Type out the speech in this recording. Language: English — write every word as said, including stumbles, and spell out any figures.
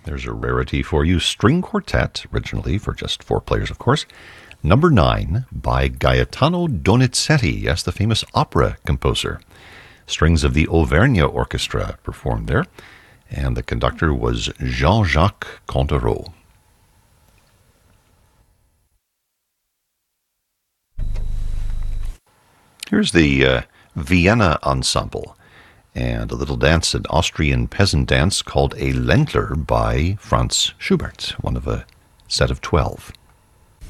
There's a rarity for you. String Quartet, originally for just four players, of course. Number nine by Gaetano Donizetti, yes, the famous opera composer. Strings of the Auvergne Orchestra performed there, and the conductor was Jean-Jacques Cantereau. Here's the uh, Vienna Ensemble, and a little dance, an Austrian peasant dance called a Ländler by Franz Schubert, one of a set of twelve.